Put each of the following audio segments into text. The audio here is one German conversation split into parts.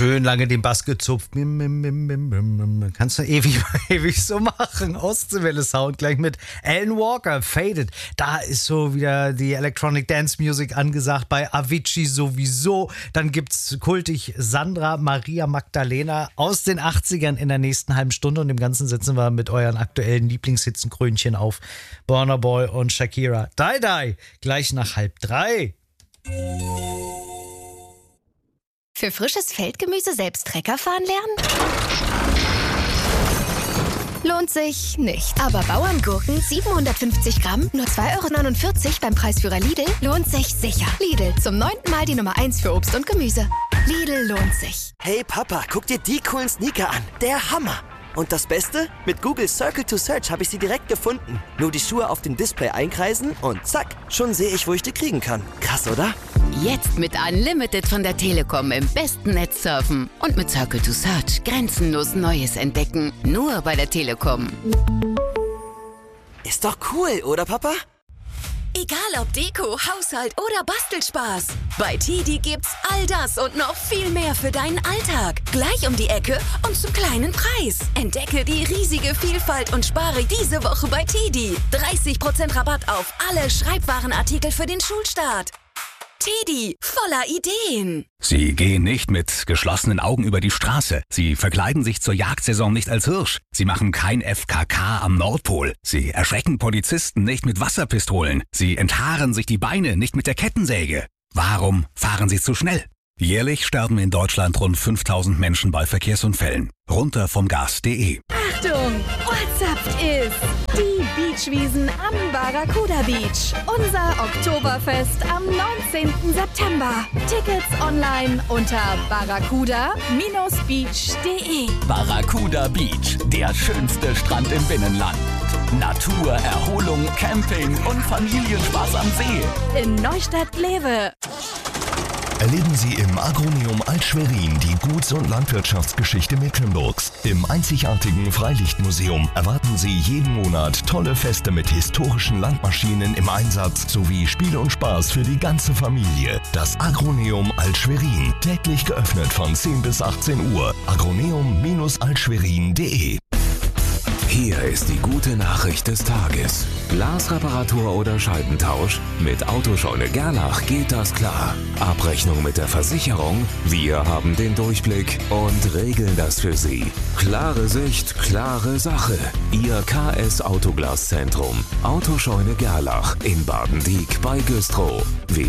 Schön lange den Bass gezupft. Kannst du ewig so machen. Ostseewelle-Sound gleich mit Alan Walker, Faded. Da ist so wieder die Electronic Dance Music angesagt, bei Avicii sowieso. Dann gibt's kultig Sandra Maria Magdalena aus den 80ern in der nächsten halben Stunde. Und im Ganzen setzen wir mit euren aktuellen Lieblingshits ein Krönchen auf. Burna Boy und Shakira. Die, die, gleich nach 2:30. Für frisches Feldgemüse selbst Trecker fahren lernen? Lohnt sich nicht. Aber Bauerngurken 750 Gramm, nur 2,49 € beim Preisführer Lidl, lohnt sich sicher. Lidl, zum 9. Mal die Nummer 1 für Obst und Gemüse. Lidl lohnt sich. Hey Papa, guck dir die coolen Sneaker an. Der Hammer. Und das Beste? Mit Google Circle to Search habe ich sie direkt gefunden. Nur die Schuhe auf dem Display einkreisen und zack, schon sehe ich, wo ich die kriegen kann. Krass, oder? Jetzt mit Unlimited von der Telekom im besten Netz surfen. Und mit Circle to Search grenzenlos Neues entdecken. Nur bei der Telekom. Ist doch cool, oder Papa? Egal ob Deko, Haushalt oder Bastelspaß. Bei TiDi gibt's all das und noch viel mehr für deinen Alltag. Gleich um die Ecke und zum kleinen Preis. Entdecke die riesige Vielfalt und spare diese Woche bei TiDi. 30% Rabatt auf alle Schreibwarenartikel für den Schulstart. TiDi, voller Ideen. Sie gehen nicht mit geschlossenen Augen über die Straße. Sie verkleiden sich zur Jagdsaison nicht als Hirsch. Sie machen kein FKK am Nordpol. Sie erschrecken Polizisten nicht mit Wasserpistolen. Sie enthaaren sich die Beine nicht mit der Kettensäge. Warum fahren Sie zu schnell? Jährlich sterben in Deutschland rund 5000 Menschen bei Verkehrsunfällen. Runter vom Gas.de. Achtung, Ortsaft ist die Beachwiesen am Barracuda Beach. Unser Oktoberfest am 19. September. Tickets online unter barracuda-beach.de. Barracuda Beach, der schönste Strand im Binnenland. Natur, Erholung, Camping und Familienspaß am See. In Neustadt-Lewe. Erleben Sie im Agroneum Alt-Schwerin die Guts- und Landwirtschaftsgeschichte Mecklenburgs. Im einzigartigen Freilichtmuseum erwarten Sie jeden Monat tolle Feste mit historischen Landmaschinen im Einsatz sowie Spiel und Spaß für die ganze Familie. Das Agroneum Alt-Schwerin, täglich geöffnet von 10 bis 18 Uhr. agroneum-altschwerin.de. Hier ist die gute Nachricht des Tages. Glasreparatur oder Scheibentausch? Mit Autoscheune Gerlach geht das klar. Abrechnung mit der Versicherung? Wir haben den Durchblick und regeln das für Sie. Klare Sicht, klare Sache. Ihr KS Autoglaszentrum. Autoscheune Gerlach in Badendiek bei Güstrow.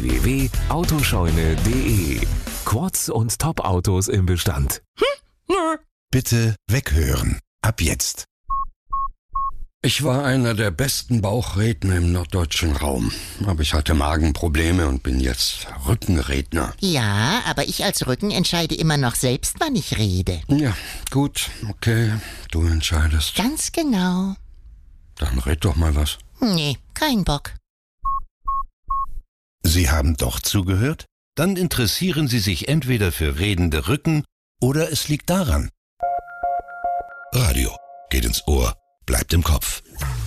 www.autoscheune.de. Quads und Top-Autos im Bestand. Bitte weghören. Ab jetzt. Ich war einer der besten Bauchredner im norddeutschen Raum. Aber ich hatte Magenprobleme und bin jetzt Rückenredner. Ja, aber ich als Rücken entscheide immer noch selbst, wann ich rede. Ja, gut, okay, du entscheidest. Ganz genau. Dann red doch mal was. Nee, kein Bock. Sie haben doch zugehört? Dann interessieren Sie sich entweder für redende Rücken oder es liegt daran. Radio geht ins Ohr. Bleibt im Kopf.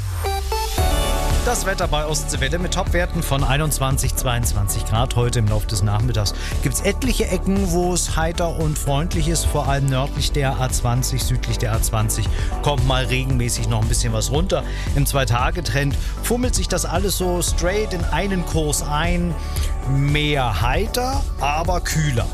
Das Wetter bei Ostseewelle mit Topwerten von 21, 22 Grad. Heute im Laufe des Nachmittags gibt es etliche Ecken, wo es heiter und freundlich ist. Vor allem nördlich der A20, südlich der A20 kommt mal regelmäßig noch ein bisschen was runter. Im 2-Tage-Trend fummelt sich das alles so straight in einen Kurs ein. Mehr heiter, aber kühler.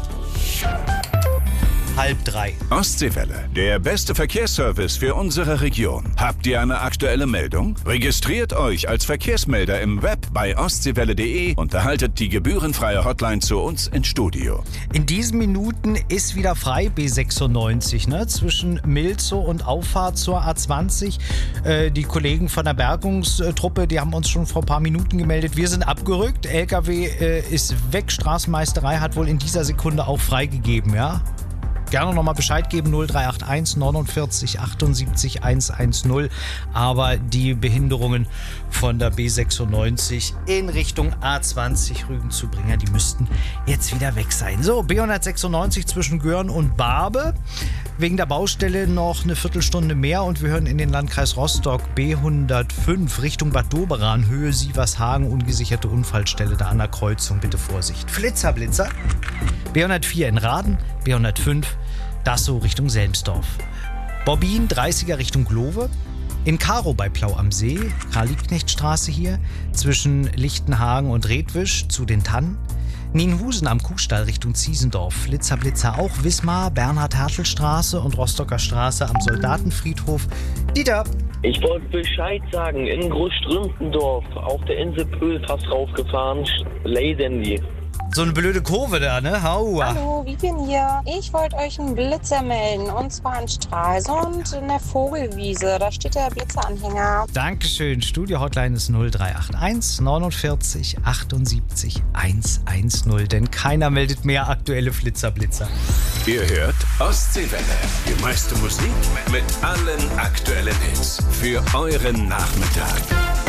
2:30. Ostseewelle, der beste Verkehrsservice für unsere Region. Habt ihr eine aktuelle Meldung? Registriert euch als Verkehrsmelder im Web bei ostseewelle.de und erhaltet die gebührenfreie Hotline zu uns ins Studio. In diesen Minuten ist wieder frei B96, ne? Zwischen Milzow und Auffahrt zur A20. Die Kollegen von der Bergungstruppe, die haben uns schon vor ein paar Minuten gemeldet. Wir sind abgerückt, LKW ist weg, Straßenmeisterei hat wohl in dieser Sekunde auch freigegeben, ja? Gerne nochmal Bescheid geben, 0381 49 78 110. Aber die Behinderungen von der B96 in Richtung A20 Rügen zu Bringer, die müssten jetzt wieder weg sein. So, B196 zwischen Görn und Barbe. Wegen der Baustelle noch eine Viertelstunde mehr und wir hören in den Landkreis Rostock B105 Richtung Bad Doberan, Höhe Sievershagen, ungesicherte Unfallstelle da an der Kreuzung. Bitte Vorsicht. Blitzer. B104 in Raden, B105 Das so Richtung Selmsdorf. Bobbin, 30er Richtung Glowe. In Karow bei Plau am See, Karl-Liebknecht-Straße hier, zwischen Lichtenhagen und Redwisch zu den Tannen. Nienhusen am Kuhstall Richtung Ziesendorf, Flitzer auch Wismar, Bernhard-Hertel-Straße und Rostocker Straße am Soldatenfriedhof. Dieter. Ich wollte Bescheid sagen, in Großstrümpendorf, auf der Insel Pöhl fast raufgefahren, Leydendi. So eine blöde Kurve da, ne? Haua. Hallo, Vivian hier. Ich wollte euch einen Blitzer melden, und zwar in Stralsund in der Vogelwiese. Da steht der Blitzeranhänger. Dankeschön. Studio-Hotline ist 0381 49 78 110, denn keiner meldet mehr aktuelle Flitzer-Blitzer. Ihr hört Ostseewelle. Die meiste Musik mit allen aktuellen Hits für euren Nachmittag.